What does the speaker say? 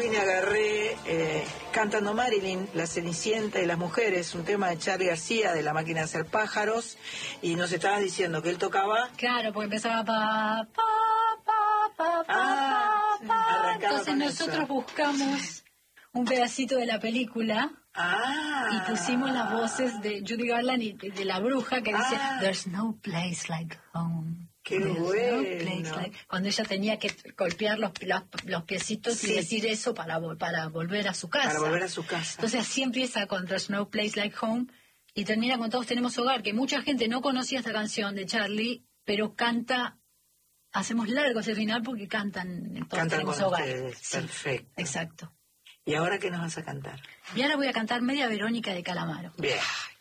hoy me agarré cantando Marilyn, La Cenicienta y las mujeres, un tema de Charly García de La Máquina de Hacer Pájaros, y nos estabas diciendo que él tocaba... Claro, porque empezaba pa, pa, pa, pa, pa, pa. Entonces nosotros buscamos un pedacito de la película y pusimos las voces de Judy Garland y de la bruja que dice There's no place like home. ¡Qué bueno! Cuando ella tenía que golpear los piecitos y decir eso para volver a su casa. Para volver a su casa. Entonces así empieza con There's no place like home y termina con Todos tenemos hogar, que mucha gente no conocía esta canción de Charly, pero hacemos largo ese final porque cantan Todos tenemos hogar. Sí, perfecto. Exacto. ¿Y ahora qué nos vas a cantar? Y ahora voy a cantar Media Verónica de Calamaro. Bien.